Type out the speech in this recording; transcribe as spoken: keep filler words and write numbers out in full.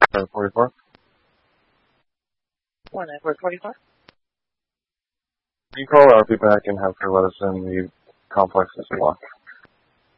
nine forty-four. one nine four forty-four. You call, I'll be back and have her let us in. The complex is locked.